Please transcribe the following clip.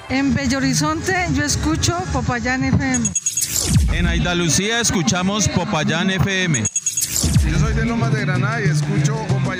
En Bello Horizonte yo escucho Popayán FM. En Andalucía escuchamos Popayán FM. Yo soy de Lomas de Granada y escucho Popayán.